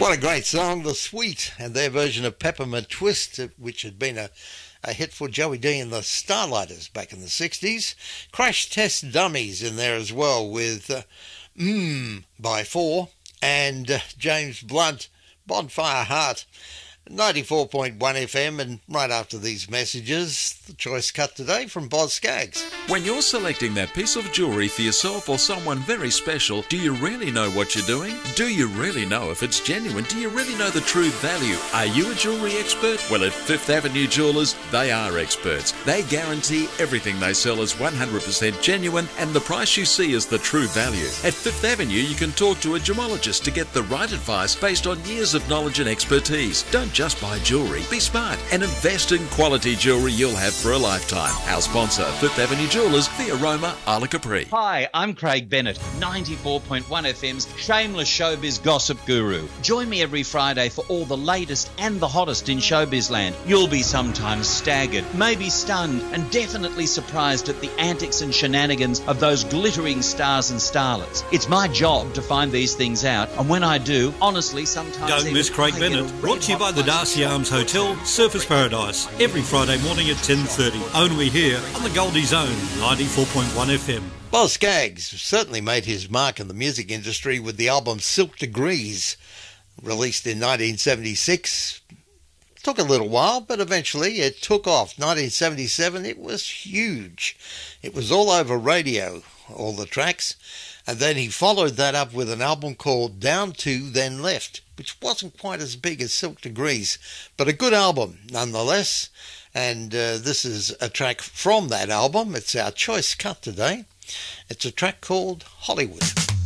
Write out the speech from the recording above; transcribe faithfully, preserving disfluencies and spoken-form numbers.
What a great song, The Sweet, and their version of Peppermint Twist, which had been a, a hit for Joey D and the Starlighters back in the sixties. Crash Test Dummies in there as well with uh, Mmm by Four, and uh, James Blunt, Bonfire Heart. ninety-four point one F M, and right after these messages, the choice cut today from Boz Skaggs. When you're selecting that piece of jewellery for yourself or someone very special, do you really know what you're doing? Do you really know if it's genuine? Do you really know the true value? Are you a jewellery expert? Well, at Fifth Avenue Jewellers, they are experts. They guarantee everything they sell is one hundred percent genuine, and the price you see is the true value. At Fifth Avenue, you can talk to a gemologist to get the right advice based on years of knowledge and expertise. Don't just buy jewellery. Be smart and invest in quality jewellery you'll have for a lifetime. Our sponsor, Fifth Avenue Jewellers, The Aroma, Isla Capri. Hi, I'm Craig Bennett, ninety-four point one F M's shameless showbiz gossip guru. Join me every Friday for all the latest and the hottest in showbiz land. You'll be sometimes staggered, maybe stunned, and definitely surprised at the antics and shenanigans of those glittering stars and starlets. It's my job to find these things out, and when I do, honestly, sometimes... Don't miss Craig Bennett. Brought to you by the Darcy Arms Hotel, Surfers Paradise, every Friday morning at ten thirty. Only here on the Goldie Zone, ninety-four point one F M. Boz Skaggs certainly made his mark in the music industry with the album Silk Degrees, released in nineteen seventy-six. Took a little while, but eventually it took off. nineteen seventy-seven, it was huge. It was all over radio, all the tracks. And then he followed that up with an album called Down To Then Left, which wasn't quite as big as Silk Degrees, but a good album nonetheless. And uh, this is a track from that album. It's our choice cut today. It's a track called Hollywood.